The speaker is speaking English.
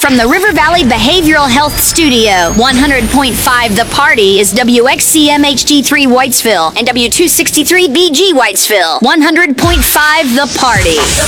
From the River Valley Behavioral Health Studio, 100.5 The Party is WXCM HD3 Whitesville and W263BG Whitesville. 100.5 The Party.